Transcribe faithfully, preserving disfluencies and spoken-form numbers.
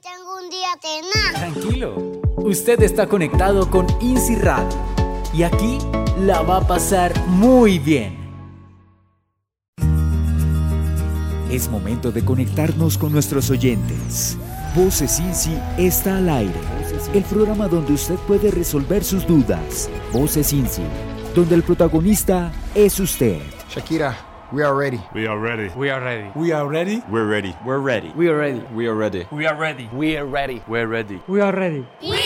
tengo un día tenaz. Tranquilo, usted está conectado con INSI Radio y aquí la va a pasar muy bien. Es momento de conectarnos con nuestros oyentes. Voces INSI está al aire, el programa donde usted puede resolver sus dudas. Voces INSI, donde el protagonista es usted. Shakira, we are ready. We are ready. We are ready. We are ready. We're ready. We're ready. We are ready. We are ready. We are ready. We are ready. We're ready. We're ready. We are ready.